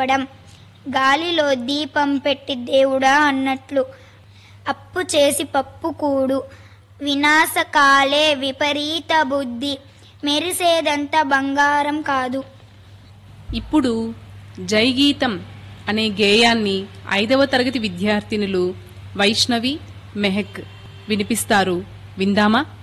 కొలవడం, గాలిలో దీపం పెట్టి దేవుడా అన్నట్లు. అప్పు చేసి పప్పు కూడు, వినాశకాలే విపరీత బుద్ధి, మెరిసేదంతా బంగారం కాదు. ఇప్పుడు జైగీతం అనే గేయాన్ని 5వ తరగతి విద్యార్థినులు వైష్ణవి, మెహక్ వినిపిస్తారు. విందామా?